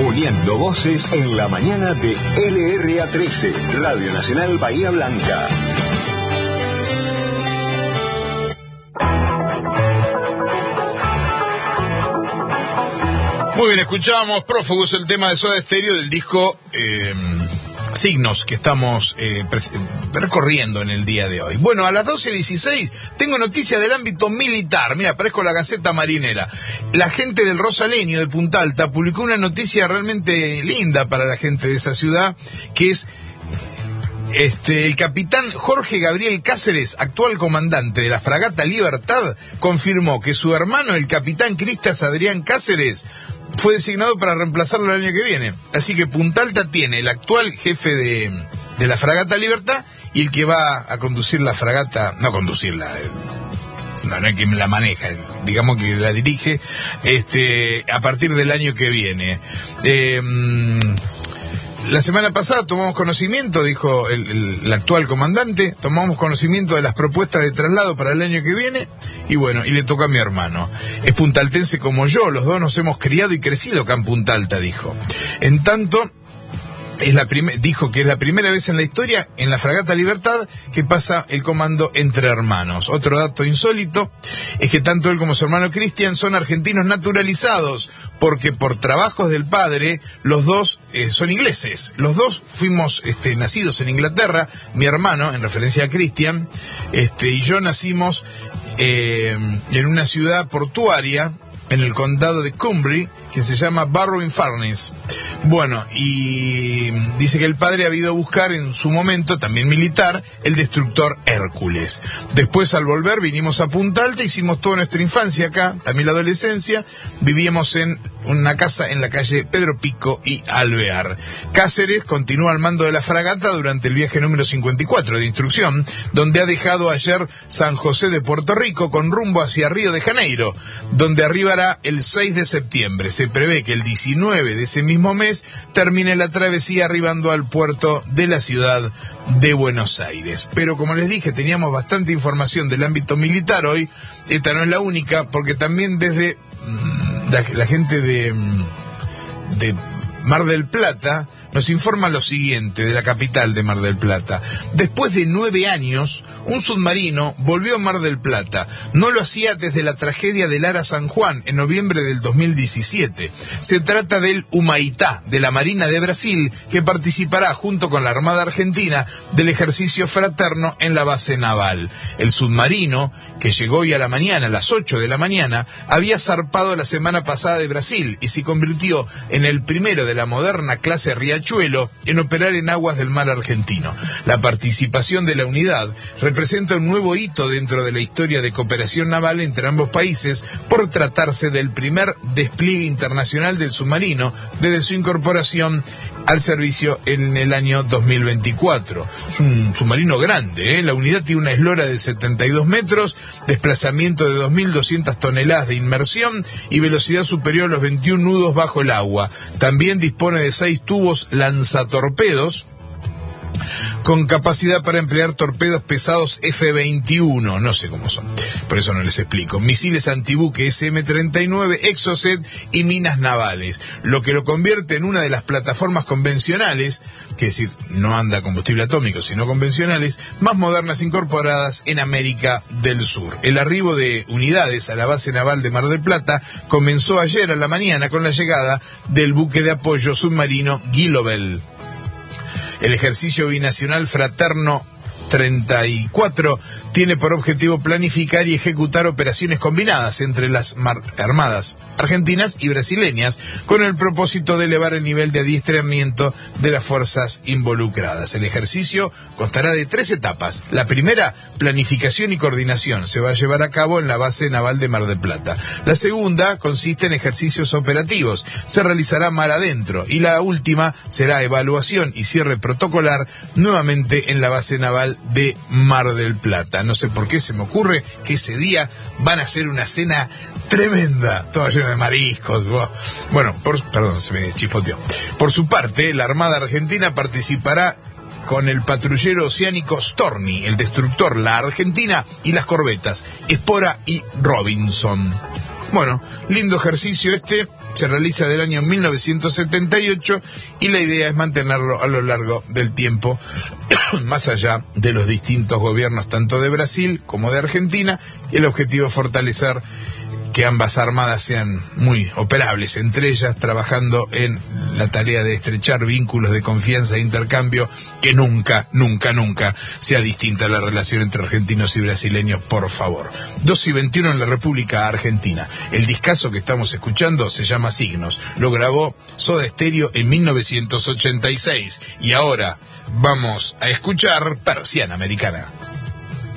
Uniendo voces en la mañana de LRA13, Radio Nacional Bahía Blanca. Muy bien, escuchábamos Prófugos, el tema de Soda Stereo del disco Signos que estamos recorriendo en el día de hoy. Bueno, a las 12:16 tengo noticias del ámbito militar. Mira, aparezco la Gaceta Marinera. La gente del Rosaleño de Punta Alta publicó una noticia realmente linda para la gente de esa ciudad, que es el capitán Jorge Gabriel Cáceres, actual comandante de la fragata Libertad, confirmó que su hermano, el capitán Cristas Adrián Cáceres, fue designado para reemplazarlo el año que viene. Así que Punta Alta tiene el actual jefe de la fragata Libertad y el que va a conducir la fragata, no conducirla, no es que la maneja, digamos que la dirige, a partir del año que viene. La semana pasada tomamos conocimiento, dijo el actual comandante, tomamos conocimiento de las propuestas de traslado para el año que viene, y bueno, y le toca a mi hermano. Es puntaltense como yo, los dos nos hemos criado y crecido acá en Punta Alta, dijo. En tanto, dijo que es la primera vez en la historia, en la fragata Libertad, que pasa el comando entre hermanos. Otro dato insólito es que tanto él como su hermano Cristian son argentinos naturalizados, porque por trabajos del padre, los dos son ingleses. Los dos fuimos nacidos en Inglaterra, mi hermano, en referencia a Cristian, y yo nacimos en una ciudad portuaria, en el condado de Cumbria, que se llama Barrow-in-Furness. Bueno, y dice que el padre ha ido a buscar en su momento, también militar, el destructor Hércules. Después, al volver, vinimos a Punta Alta, hicimos toda nuestra infancia acá, también la adolescencia, vivíamos en una casa en la calle Pedro Pico y Alvear. Cáceres continúa al mando de la fragata durante el viaje número 54 de instrucción, donde ha dejado ayer San José de Puerto Rico con rumbo hacia Río de Janeiro, donde arribará el 6 de septiembre. Se prevé que el 19 de ese mismo mes termine la travesía arribando al puerto de la ciudad de Buenos Aires. Pero como les dije, teníamos bastante información del ámbito militar hoy. Esta no es la única, porque también desde la gente de Mar del Plata nos informa lo siguiente, de la capital de Mar del Plata. Después de 9 años, un submarino volvió a Mar del Plata. No lo hacía desde la tragedia del Ara San Juan, en noviembre del 2017. Se trata del Humaitá, de la Marina de Brasil, que participará junto con la Armada Argentina del ejercicio fraterno en la base naval. El submarino, que llegó hoy a la mañana, a las 8 de la mañana, había zarpado la semana pasada de Brasil y se convirtió en el primero de la moderna clase Riachuelo en operar en aguas del mar argentino. La participación de la unidad representa un nuevo hito dentro de la historia de cooperación naval entre ambos países, por tratarse del primer despliegue internacional del submarino desde su incorporación al servicio en el año 2024. Es un submarino grande, La unidad tiene una eslora de 72 metros, desplazamiento de 2.200 toneladas de inmersión y velocidad superior a los 21 nudos bajo el agua. También dispone de 6 tubos lanzatorpedos con capacidad para emplear torpedos pesados F-21, no sé cómo son, por eso no les explico, misiles antibuque SM-39, Exocet y minas navales, lo que lo convierte en una de las plataformas convencionales, que es decir, no anda a combustible atómico, sino convencionales, más modernas incorporadas en América del Sur. El arribo de unidades a la base naval de Mar del Plata comenzó ayer a la mañana con la llegada del buque de apoyo submarino Guilobel. El ejercicio binacional fraterno 34 tiene por objetivo planificar y ejecutar operaciones combinadas entre las armadas argentinas y brasileñas, con el propósito de elevar el nivel de adiestramiento de las fuerzas involucradas. El ejercicio constará de 3 etapas. La primera, planificación y coordinación, se va a llevar a cabo en la base naval de Mar del Plata. La segunda consiste en ejercicios operativos, se realizará mar adentro, y la última será evaluación y cierre protocolar nuevamente en la base naval de Mar del Plata. No sé por qué se me ocurre que ese día van a hacer una cena tremenda, todo lleno de mariscos. Bueno, perdón, se me chispoteó. Por su parte, la Armada Argentina participará con el patrullero oceánico Storni, el destructor La Argentina y las corbetas Espora y Robinson. Bueno, lindo ejercicio Se realiza del año 1978 y la idea es mantenerlo a lo largo del tiempo, más allá de los distintos gobiernos tanto de Brasil como de Argentina, y el objetivo es fortalecer que ambas armadas sean muy operables entre ellas, trabajando en la tarea de estrechar vínculos de confianza e intercambio, que nunca sea distinta la relación entre argentinos y brasileños, por favor. 2:21 en la República Argentina. El discazo que estamos escuchando se llama Signos. Lo grabó Soda Stereo en 1986. Y ahora vamos a escuchar Persiana Americana.